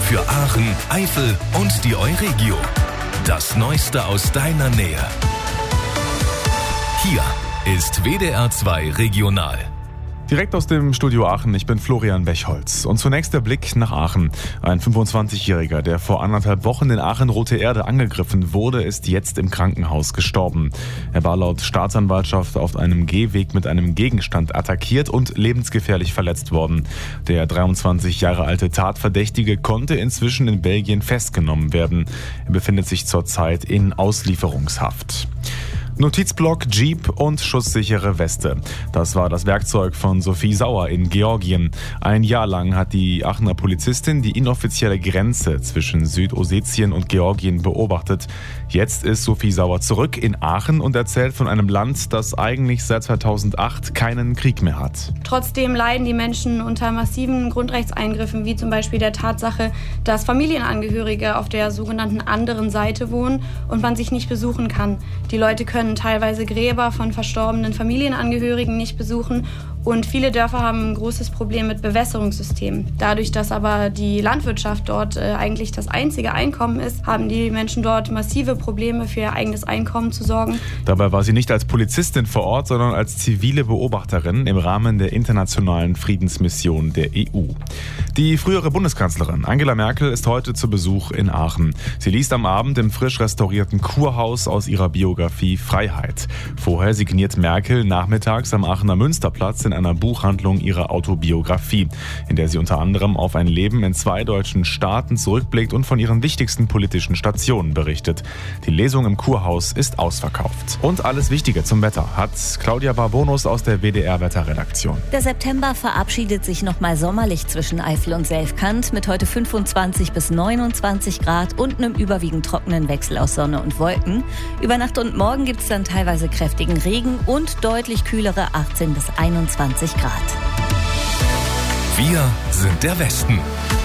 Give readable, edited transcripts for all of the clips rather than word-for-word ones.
für Aachen, Eifel und die Euregio. Das Neueste aus deiner Nähe. Hier ist WDR 2 Regional. Direkt aus dem Studio Aachen, ich bin Florian Bechholz. Und zunächst der Blick nach Aachen. Ein 25-Jähriger, der vor 1,5 Wochen in Aachen Rote Erde angegriffen wurde, ist jetzt im Krankenhaus gestorben. Er war laut Staatsanwaltschaft auf einem Gehweg mit einem Gegenstand attackiert und lebensgefährlich verletzt worden. Der 23 Jahre alte Tatverdächtige konnte inzwischen in Belgien festgenommen werden. Er befindet sich zurzeit in Auslieferungshaft. Notizblock, Jeep und schusssichere Weste. Das war das Werkzeug von Sophie Sauer in Georgien. Ein Jahr lang hat die Aachener Polizistin die inoffizielle Grenze zwischen Südossetien und Georgien beobachtet. Jetzt ist Sophie Sauer zurück in Aachen und erzählt von einem Land, das eigentlich seit 2008 keinen Krieg mehr hat. Trotzdem leiden die Menschen unter massiven Grundrechtseingriffen, wie zum Beispiel der Tatsache, dass Familienangehörige auf der sogenannten anderen Seite wohnen und man sich nicht besuchen kann. Die Leute können teilweise Gräber von verstorbenen Familienangehörigen nicht besuchen und viele Dörfer haben ein großes Problem mit Bewässerungssystemen. Dadurch, dass aber die Landwirtschaft dort eigentlich das einzige Einkommen ist, haben die Menschen dort massive Probleme für ihr eigenes Einkommen zu sorgen. Dabei war sie nicht als Polizistin vor Ort, sondern als zivile Beobachterin im Rahmen der internationalen Friedensmission der EU. Die frühere Bundeskanzlerin Angela Merkel ist heute zu Besuch in Aachen. Sie liest am Abend im frisch restaurierten Kurhaus aus ihrer Biografie Freiheit. Vorher signiert Merkel nachmittags am Aachener Münsterplatz in einer Buchhandlung ihre Autobiografie, in der sie unter anderem auf ein Leben in 2 deutschen Staaten zurückblickt und von ihren wichtigsten politischen Stationen berichtet. Die Lesung im Kurhaus ist ausverkauft. Und alles Wichtige zum Wetter hat Claudia Barbonus aus der WDR-Wetterredaktion. Der September verabschiedet sich nochmal sommerlich zwischen Eifel und Selfkant mit heute 25 bis 29 Grad und einem überwiegend trockenen Wechsel aus Sonne und Wolken. Über Nacht und Morgen gibt es dann teilweise kräftigen Regen und deutlich kühlere 18 bis 21 Grad. Wir sind der Westen.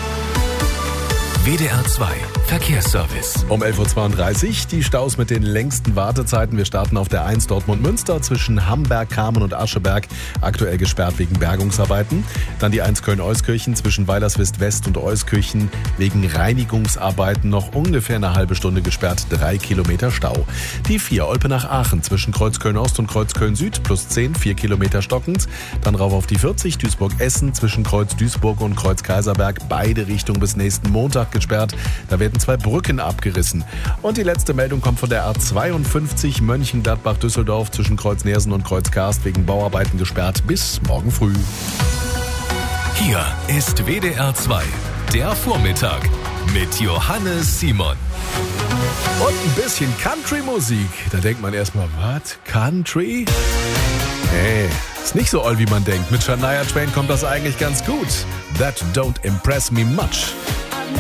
WDR 2 Verkehrsservice. Um 11.32 Uhr die Staus mit den längsten Wartezeiten. Wir starten auf der 1 Dortmund-Münster zwischen Hamberg, Kamen und Ascheberg. Aktuell gesperrt wegen Bergungsarbeiten. Dann die 1 Köln-Euskirchen zwischen Weilerswist West und Euskirchen wegen Reinigungsarbeiten noch ungefähr eine halbe Stunde gesperrt. 3 Kilometer Stau. Die 4 Olpenach-Aachen zwischen Kreuz Köln-Ost und Kreuz Köln-Süd plus 10, 4 Kilometer stockend. Dann rauf auf die 40 Duisburg-Essen zwischen Kreuz Duisburg und Kreuz Kaiserberg. Beide Richtungen bis nächsten Montag gesperrt. Da werden 2 Brücken abgerissen. Und die letzte Meldung kommt von der A52 Mönchengladbach-Düsseldorf zwischen Kreuz Nersen und Kreuz Karst wegen Bauarbeiten gesperrt bis morgen früh. Hier ist WDR 2, der Vormittag mit Johannes Simon. Und ein bisschen Country-Musik. Da denkt man erstmal, was? Country? Nee, ist nicht so oll, wie man denkt. Mit Shania Twain kommt das eigentlich ganz gut. That don't impress me much.